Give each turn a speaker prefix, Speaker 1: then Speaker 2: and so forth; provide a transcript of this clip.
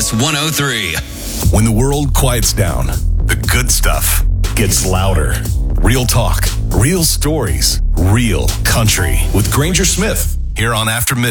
Speaker 1: Kiss 103.
Speaker 2: When the world quiets down, the good stuff gets louder. Real talk, real stories, real country with Granger Smith here on After Midnight.